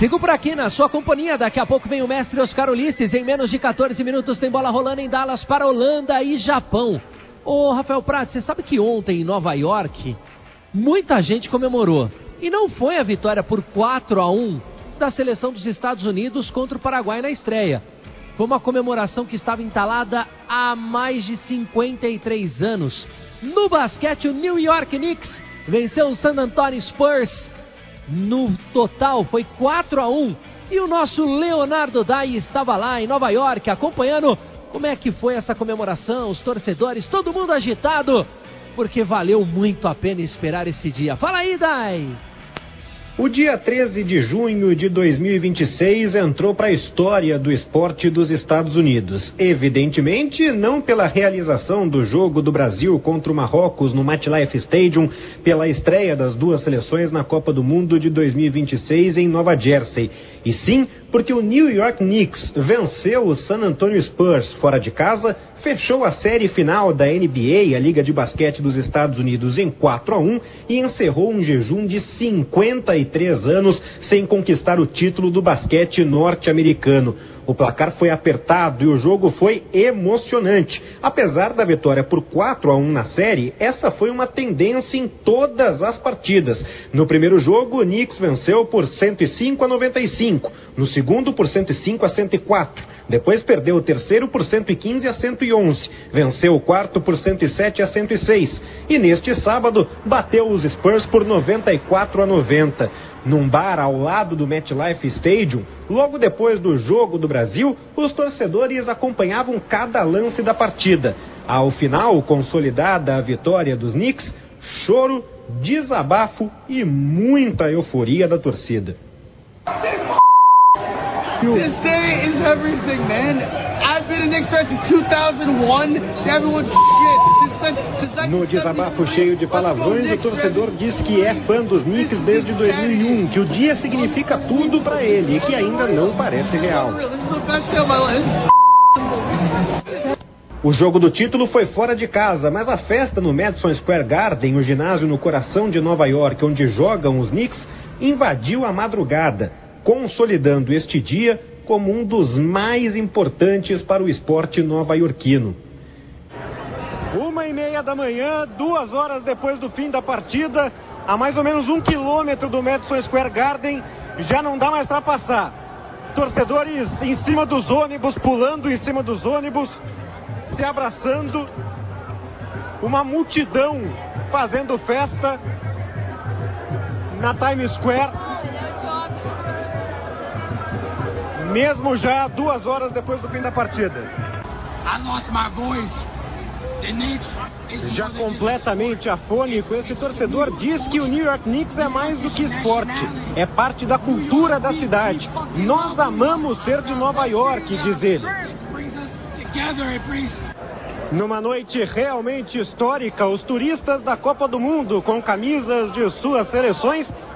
Sigo por aqui na sua companhia, daqui a pouco vem o mestre Oscar Ulisses, em menos de 14 minutos tem bola rolando em Dallas para Holanda e Japão. Ô Rafael Prats, você sabe que ontem em Nova York, muita gente comemorou, e não foi a vitória por 4-1 da seleção dos Estados Unidos contra o Paraguai na estreia. Foi uma comemoração que estava entalada há mais de 53 anos. No basquete, o New York Knicks venceu o San Antonio Spurs. No total foi 4-1 e o nosso Leonardo Dai estava lá em Nova York acompanhando como é que foi essa comemoração, os torcedores, todo mundo agitado, porque valeu muito a pena esperar esse dia. Fala aí, Dai! O dia 13 de junho de 2026 entrou para a história do esporte dos Estados Unidos. Evidentemente, não pela realização do jogo do Brasil contra o Marrocos no MetLife Stadium, pela estreia das duas seleções na Copa do Mundo de 2026 em Nova Jersey, e sim porque o New York Knicks venceu o San Antonio Spurs fora de casa, fechou a série final da NBA, a Liga de Basquete dos Estados Unidos, em 4-1 e encerrou um jejum de 53 anos sem conquistar o título do basquete norte-americano. O placar foi apertado e o jogo foi emocionante. Apesar da vitória por 4-1 na série, essa foi uma tendência em todas as partidas. No primeiro jogo, o Knicks venceu por 105-95. No segundo, por 105-104. Depois perdeu o terceiro por 115-111. Venceu o quarto por 107-106. E neste sábado, bateu os Spurs por 94-90. Num bar ao lado do MetLife Stadium, logo depois do jogo do Brasil, os torcedores acompanhavam cada lance da partida. Ao final, consolidada a vitória dos Knicks, choro, desabafo e muita euforia da torcida. This day is everything, man. I've been a Knicks fan since 2001. Everyone's shit. No desabafo cheio de palavrões, o torcedor diz que é fã dos Knicks desde 2001, que o dia significa tudo para ele e que ainda não parece real. O jogo do título foi fora de casa, mas a festa no Madison Square Garden, o ginásio no coração de Nova York, onde jogam os Knicks, invadiu a madrugada, consolidando este dia como um dos mais importantes para o esporte nova-iorquino. 1:30 da manhã, 2 horas depois do fim da partida, a mais ou menos 1 quilômetro do Madison Square Garden, já não dá mais para passar. Torcedores em cima dos ônibus, pulando em cima dos ônibus, se abraçando, uma multidão fazendo festa na Times Square, mesmo já 2 horas depois do fim da partida. Já completamente afônico, esse torcedor diz que o New York Knicks é mais do que esporte, é parte da cultura da cidade. Nós amamos ser de Nova York, diz ele. Numa noite realmente histórica, os turistas da Copa do Mundo, com camisas de suas seleções,